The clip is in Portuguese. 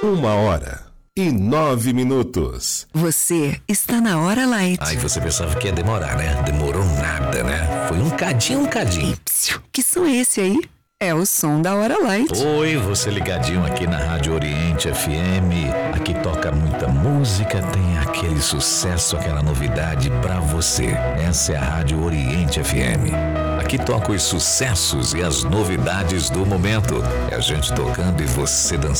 1h09. Você está na Hora Light. Ai, você pensava que ia demorar, né? Demorou nada, né? Foi um cadinho. Que som é esse aí? É o som da Hora Light. Oi, você ligadinho aqui na Rádio Oriente FM. Aqui toca muita música, tem aquele sucesso, aquela novidade pra você. Essa é a Rádio Oriente FM. Aqui toca os sucessos e as novidades do momento. É a gente tocando e você dançando.